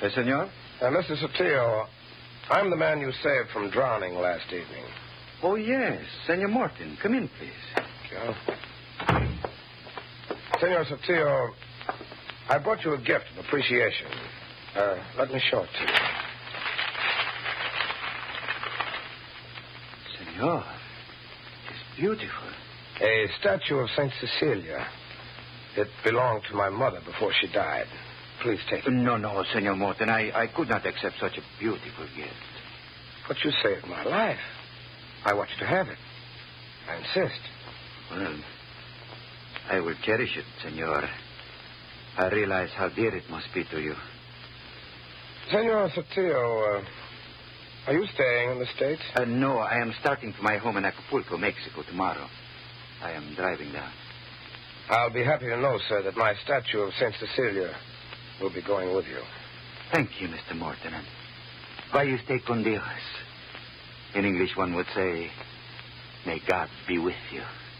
senor? Mr. Sotillo, I'm the man you saved from drowning last evening. Oh, yes. Senor Morton, come in, please. Thank you. Senor Sotillo, I brought you a gift of appreciation. Let me show it to you. Senor, it's beautiful. A statue of St. Cecilia. It belonged to my mother before she died. Please take it. No, Senor Morton. I could not accept such a beautiful gift. But you saved my life. I want you to have it. I insist. Well, I will cherish it, Senor. I realize how dear it must be to you. Senor Sotillo, are you staying in the States? No, I am starting for my home in Acapulco, Mexico, tomorrow. I am driving down. I'll be happy to know, sir, that my statue of St. Cecilia will be going with you. Thank you, Mr. Morton. And vaya usted con Dios. In English, one would say, may God be with you.